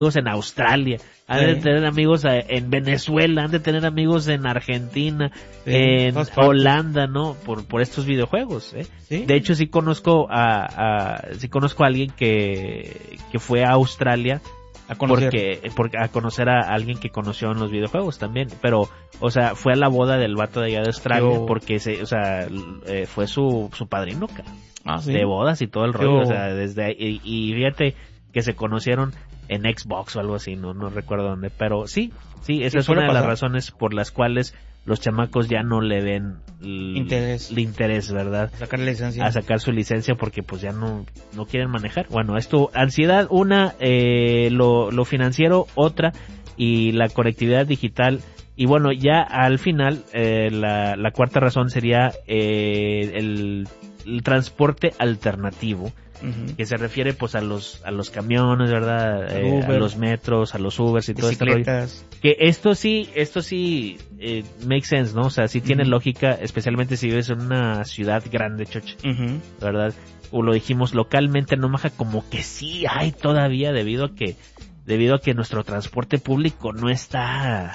en Australia, han de tener amigos en Venezuela, han de tener amigos en Argentina, en Holanda, ¿no? Por estos videojuegos, ¿eh? ¿Sí? De hecho, sí conozco a alguien que fue a Australia a conocer a alguien que conoció en los videojuegos también, pero, o sea, fue a la boda del vato de allá de Australia porque fue su padrino, ¿sí? De bodas y todo el rollo, o sea, desde ahí, y fíjate que se conocieron en Xbox o algo así, no recuerdo dónde, pero sí, esa es una de las razones por las cuales los chamacos ya no le ven interés, ¿verdad? A sacar su licencia porque pues ya no quieren manejar. Bueno, esto, ansiedad, una, lo financiero, otra, y la conectividad digital. Y bueno, ya al final, la cuarta razón sería el transporte alternativo. Uh-huh. Que se refiere pues a los camiones, ¿verdad? A los metros, a los Ubers y todo esto. Que esto sí makes sense, ¿no? O sea, sí tiene lógica, especialmente si vives en una ciudad grande, choche, ¿verdad? O lo dijimos localmente en Omaha, como que sí hay todavía debido a que nuestro transporte público no está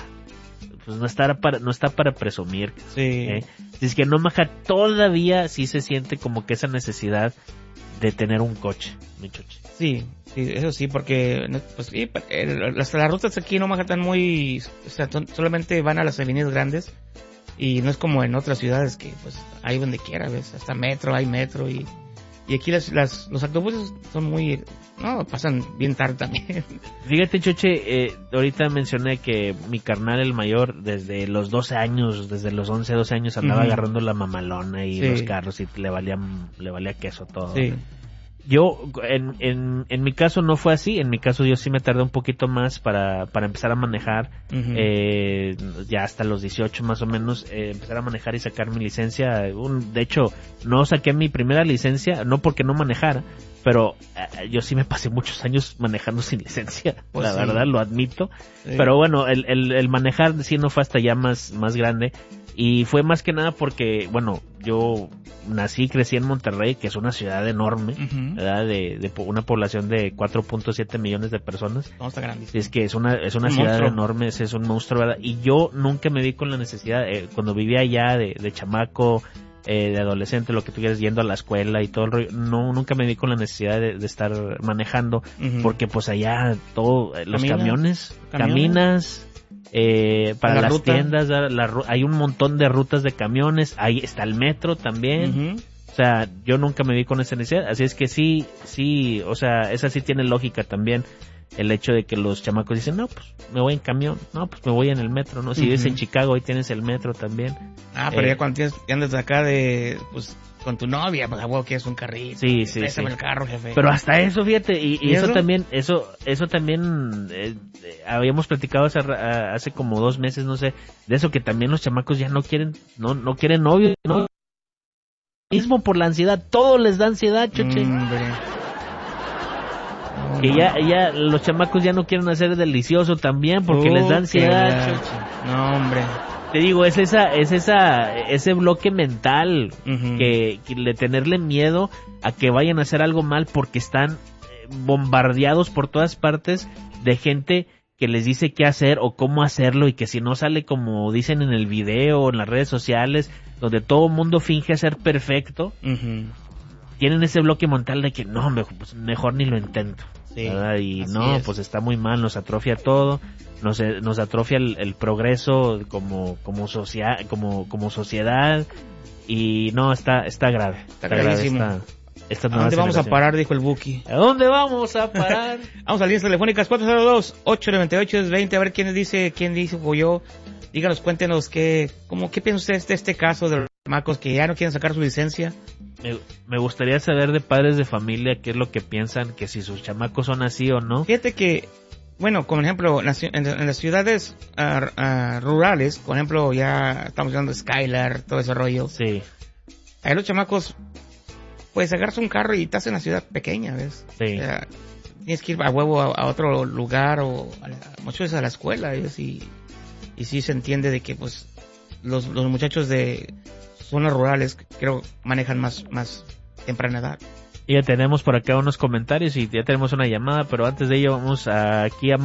para presumir. Sí. Es que en Omaha todavía sí se siente como que esa necesidad de tener un coche, mi choche. Sí, eso sí, porque pues sí, las rutas aquí en Omaha están muy, o sea, solamente van a las avenidas grandes y no es como en otras ciudades que pues hay donde quiera, ves, hasta hay metro y aquí los autobuses son muy, pasan bien tarde también. Fíjate, choche, ahorita mencioné que mi carnal el mayor desde los 12 años, desde los 11, 12 años andaba agarrando la mamalona y los carros y le valía queso todo. Sí. Yo, en mi caso no fue así, en mi caso yo sí me tardé un poquito más para empezar a manejar, ya hasta los 18 más o menos, empezar a manejar y sacar mi licencia. De hecho, no saqué mi primera licencia, no porque no manejara, pero yo sí me pasé muchos años manejando sin licencia, pues la verdad, lo admito. Sí. Pero bueno, el manejar sí no fue hasta ya más grande. Y fue más que nada porque, bueno, yo nací y crecí en Monterrey, que es una ciudad enorme, ¿verdad? De una población de 4.7 millones de personas. No, está grande. Es que es una ciudad monstruo. Enorme, es un monstruo, ¿verdad? Y yo nunca me vi con la necesidad, cuando vivía allá de chamaco, de adolescente, lo que tú quieras, yendo a la escuela y todo el rollo, nunca me vi con la necesidad de estar manejando, porque pues allá todo, los camiones, caminas, para las tiendas, hay un montón de rutas de camiones, ahí está el metro también, o sea, yo nunca me vi con esa necesidad, así es que sí, o sea, esa sí tiene lógica también, el hecho de que los chamacos dicen, no, pues me voy en camión, no, pues me voy en el metro, ¿no? Si vives en Chicago, ahí tienes el metro también. Pero ya cuando andas acá pues con tu novia, pues a huevo quieres un carrito. Sí. Préstame el carro, jefe. Pero hasta eso, fíjate, y eso también, habíamos platicado hace como 2 meses, no sé, de eso que también los chamacos ya no quieren novio, ¿no? Mismo por la ansiedad, todo les da ansiedad, choche. Que ya los chamacos ya no quieren hacer delicioso también porque les da ansiedad, choche. No, hombre. Te digo, es ese bloque mental que de tenerle miedo a que vayan a hacer algo mal porque están bombardeados por todas partes de gente que les dice qué hacer o cómo hacerlo y que si no sale como dicen en el video o en las redes sociales donde todo el mundo finge ser perfecto, tienen ese bloque mental de que no, mejor ni lo intento. Sí, y no, pues está muy mal, nos atrofia todo, nos atrofia el progreso como sociedad y no, está grave. Está gravísimo. ¿A dónde vamos a parar? Dijo el Buki. ¿A dónde vamos a parar? Vamos a líneas telefónicas 402-898-20, a ver quién dice o yo. Díganos, cuéntenos qué piensa usted de este caso de los chamacos que ya no quieren sacar su licencia. Me gustaría saber de padres de familia qué es lo que piensan, que si sus chamacos son así o no. Fíjate que, bueno, como ejemplo, en las ciudades rurales, por ejemplo, ya estamos hablando de Skylar, todo ese rollo. Sí. Ahí los chamacos, pues agarras un carro y estás en la ciudad pequeña, ¿ves? Sí. O sea, tienes que ir a huevo a otro lugar o muchas veces a la escuela, ¿ves? Y sí se entiende de que, pues, los muchachos de zonas rurales creo manejan más temprana edad. Y ya tenemos por acá unos comentarios y ya tenemos una llamada, pero antes de ello vamos aquí a